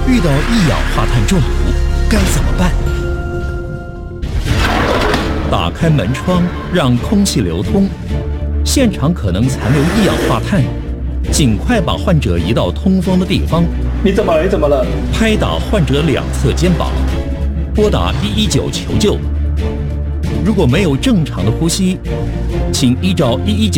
遇到一氧化碳中毒该怎么办？打开门窗，让空气流通。现场可能残留一氧化碳，尽快把患者移到通风的地方。 你怎么了？你怎么了？ 拍打患者两侧肩膀，拨打119求救。如果没有正常的呼吸，请依照119